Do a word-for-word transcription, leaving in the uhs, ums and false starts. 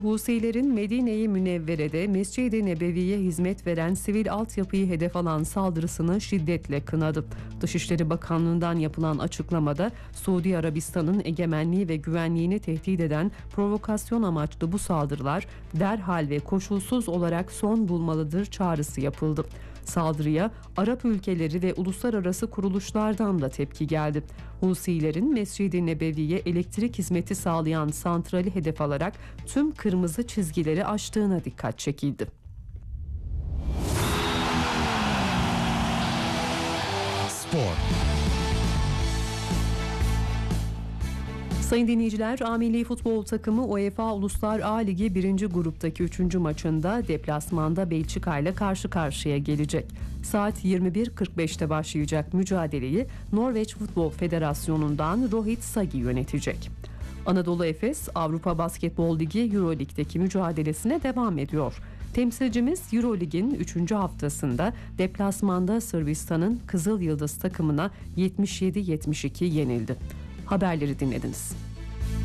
Husilerin Medine-i Münevvere'de Mescid-i Nebevi'ye hizmet veren sivil altyapıyı hedef alan saldırısını şiddetle kınadı. Dışişleri Bakanlığı'ndan yapılan açıklamada Suudi Arabistan'ın egemenliği ve güvenliğini tehdit eden provokasyon amaçlı bu saldırılar derhal ve koşulsuz olarak son bulmalıdır çağrısı yapıldı. Saldırıya Arap ülkeleri ve uluslararası kuruluşlardan da tepki geldi. Husilerin Mescid-i Nebevi'ye elektrik hizmeti sağlayan santrali hedef alarak tüm kırmızı çizgileri aştığına dikkat çekildi. Spor. Sayın dinleyiciler, A Milli Futbol Takımı UEFA Uluslar A Ligi birinci gruptaki üçüncü maçında deplasmanda Belçika ile karşı karşıya gelecek. Saat yirmi bir kırk beşte başlayacak mücadeleyi Norveç Futbol Federasyonu'ndan Rohit Sagi yönetecek. Anadolu Efes Avrupa Basketbol Ligi Euroleague'deki mücadelesine devam ediyor. Temsilcimiz Euroleague'in üçüncü haftasında deplasmanda Sırbistan'ın Kızıl Yıldız takımına yetmiş yedi yetmiş iki yenildi. Haberleri dinlediniz.